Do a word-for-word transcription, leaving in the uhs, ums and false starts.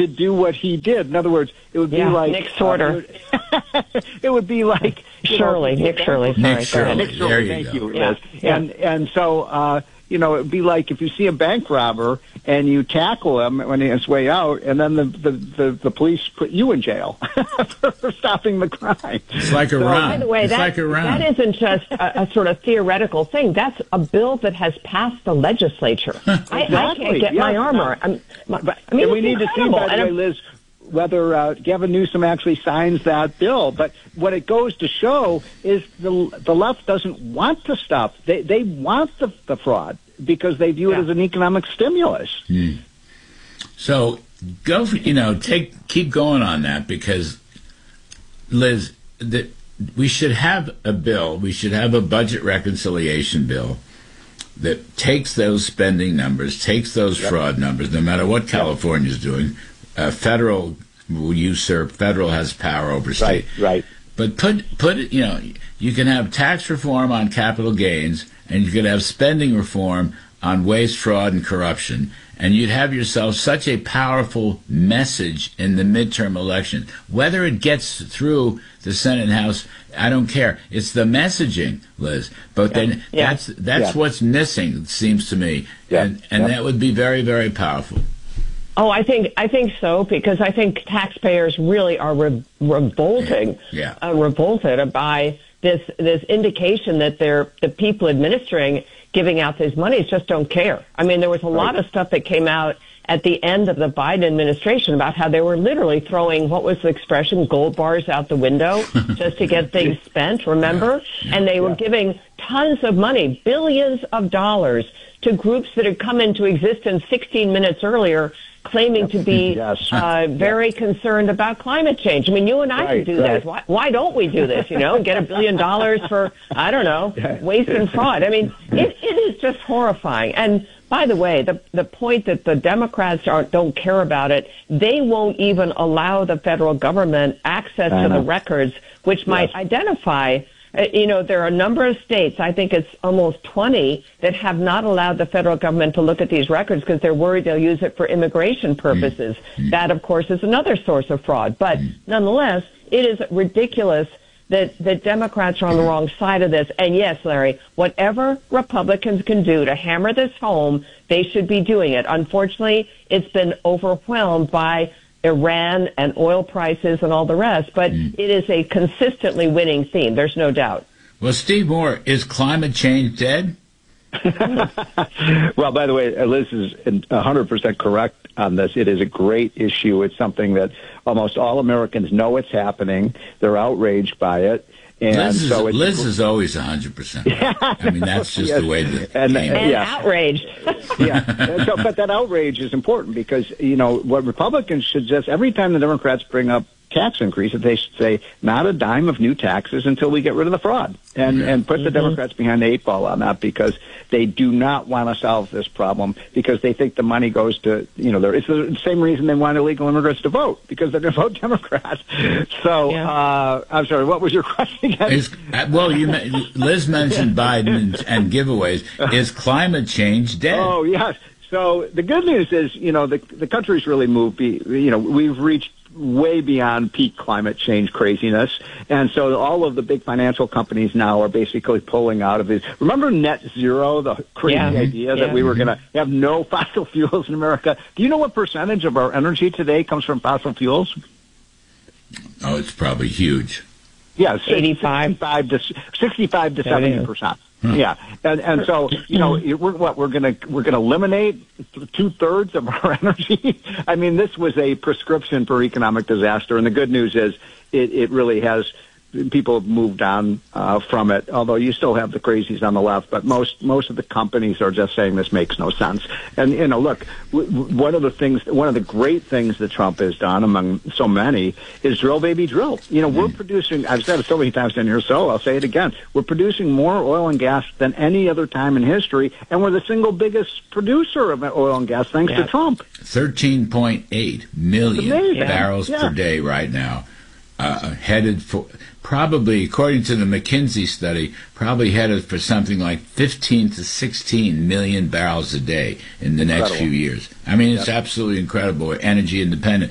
to do what he did. In other words, it would be yeah, like Nick Sorter. Uh, it, would, it would be like Shirley, know, Nick Shirley. Sorry, Nick Shirley. Nick Shirley. There you Thank go. you, yeah. Liz. Yeah. And and so uh, you know, it would be like if you see a bank robber and you tackle him when he's on his way out, and then the the, the, the police put you in jail for stopping the crime. It's like So- Iran. By the way, it's that, like Iran. that isn't just a, a sort of theoretical thing. That's a bill that has passed the legislature. I, I Exactly. can't get Yeah. my arm around. I'm, my, I mean, and we it's need to see, incredible. by the And way, I'm- Liz, whether uh, Gavin Newsom actually signs that bill. But what it goes to show is the the left doesn't want to stop. They they want the, the fraud because they view Yeah. it as an economic stimulus. Mm. So go for, you know, take keep going on that, because Liz, that we should have a bill. We should have a budget reconciliation bill that takes those spending numbers, takes those Yep. fraud numbers, no matter what California's doing. Uh, federal will usurp. Federal has power over state. Right, right. But put put it, you know, you can have tax reform on capital gains, and you could have spending reform on waste, fraud, and corruption, and you'd have yourself such a powerful message in the midterm election. Whether it gets through the Senate and House, I don't care. It's the messaging, Liz. But then Yeah. that's that's Yeah. what's missing, it seems to me, Yeah. and and Yeah. that would be very, very powerful. Oh, I think I think so, because I think taxpayers really are re- revolting, Yeah. uh, revolted by this this indication that they're the people administering, giving out these monies just don't care. I mean, there was a lot of stuff that came out at the end of the Biden administration about how they were literally throwing, what was the expression, gold bars out the window just to get things spent, remember? And they were Yeah. giving tons of money, billions of dollars, to groups that had come into existence sixteen minutes earlier, claiming to be Yes. uh, very concerned about climate change. I mean, you and I Right, can do right. this. Why, why don't we do this, you know, get a billion dollars for, I don't know, waste and fraud? I mean, it, it is just horrifying. And by the way, the the point that the Democrats aren't, don't care about it, they won't even allow the federal government access I to know. the records, which might Yes. identify. Uh, you know, there are a number of states, I think it's almost twenty, that have not allowed the federal government to look at these records because they're worried they'll use it for immigration purposes. That, of course, is another source of fraud. But nonetheless, it is ridiculous that, that Democrats are on the wrong side of this. And yes, Larry, whatever Republicans can do to hammer this home, they should be doing it. Unfortunately, it's been overwhelmed by Iran and oil prices and all the rest, but it is a consistently winning theme. There's no doubt. Well, Steve Moore, is climate change dead? Well, by the way, Liz is one hundred percent correct on this. It is a great issue. It's something that almost all Americans know it's happening. They're outraged by it. And Liz is, so it's, Liz is always one hundred percent. I mean, that's just Yes. the way that And- came. And Yeah. outraged. yeah. And so, but that outrage is important because, you know, what Republicans should just, every time the Democrats bring up tax increases, they should say, not a dime of new taxes until we get rid of the fraud. And Okay. and put the Democrats behind the eight ball on that, because they do not want to solve this problem because they think the money goes to, you know, they're- it's the same reason they want illegal immigrants to vote, because they're going to vote Democrat. So, Yeah. uh, I'm sorry, what was your question again? Is, uh, well, you men- Liz mentioned Biden and, and giveaways. Is climate change dead? Oh, yes. So the good news is, you know, the the country's really moved. Be, you know, we've reached way beyond peak climate change craziness, and so all of the big financial companies now are basically pulling out of it. Remember net zero, the crazy Yeah. idea that Yeah. we were going to have no fossil fuels in America? Do you know what percentage of our energy today comes from fossil fuels? Oh, it's probably huge. Yeah, eighty-five sixty-five to sixty-five to There it is. seventy percent. Yeah, and and so you know we're what we're gonna we're gonna eliminate two thirds of our energy. I mean, this was a prescription for economic disaster, and the good news is it it really has. People have moved on uh, from it, although you still have the crazies on the left. But most most of the companies are just saying this makes no sense. And you know, look, w- w- one of the things, one of the great things that Trump has done, among so many, is drill, baby, drill. You know, we're producing. I've said it so many times in here, so I'll say it again. We're producing more oil and gas than any other time in history, and we're the single biggest producer of oil and gas thanks Yeah. to Trump. thirteen point eight million Amazing. barrels Yeah. per day right now, uh, headed for probably, according to the McKinsey study, probably headed for something like fifteen to sixteen million barrels a day in the next Incredible. few years. I mean, it's absolutely incredible. We're energy independent.